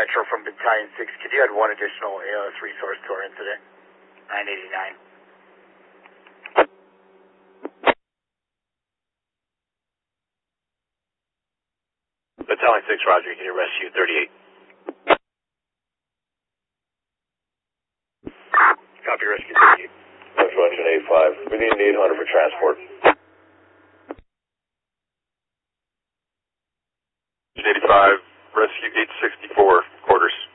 Metro from Battalion 6. Could you add one additional ALS resource to our incident? 989. Battalion 6, roger. Can you rescue 38? Copy, rescue 38. Metro engine 85. We need an 800 for transport. 85, rescue 864, quarters.